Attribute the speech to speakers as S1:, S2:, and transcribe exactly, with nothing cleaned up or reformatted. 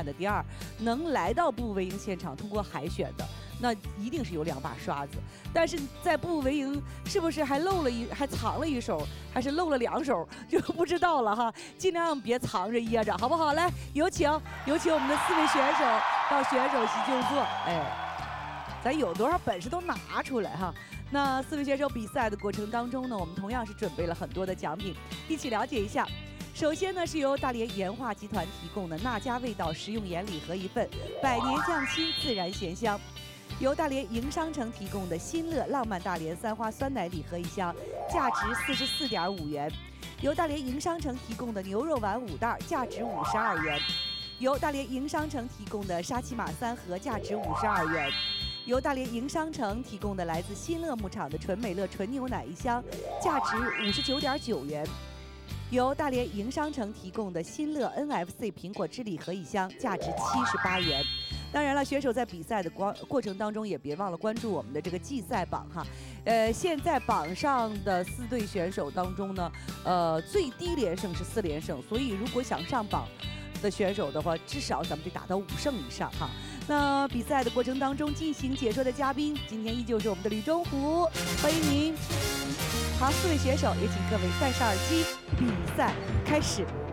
S1: 的第二，能来到步步为营现场通过海选的，那一定是有两把刷子。但是在步步为营是不是还漏了一还藏了一手，还是漏了两手就不知道了哈。尽量别藏着掖着，好不好？来，有请有请我们的四位选手到选手席就坐。哎，咱有多少本事都拿出来哈。那四位选手比赛的过程当中呢，我们同样是准备了很多的奖品，一起了解一下。首先呢，是由大连盐化集团提供的那家味道食用盐礼盒一份，百年匠心，自然咸香；由大连营商城提供的新乐浪漫大连三花酸奶礼盒一箱，价值四十四点五元；由大连营商城提供的牛肉丸五袋，价值五十二元；由大连营商城提供的沙琪玛三盒，价值五十二元。由大连营商城提供的来自新乐牧场的纯美乐纯牛奶一箱，价值五十九点九元；由大连营商城提供的新乐 N F C 苹果汁礼盒一箱，价值七十八元。当然了，选手在比赛的过过程当中也别忘了关注我们的这个季赛榜哈。呃，现在榜上的四队选手当中呢，呃，最低连胜是四连胜，所以如果想上榜的选手的话，至少咱们得打到五胜以上哈。那比赛的过程当中进行解说的嘉宾，今天依旧是我们的吕中虎，欢迎您。好，四位选手也请各位戴上耳机，比赛开始。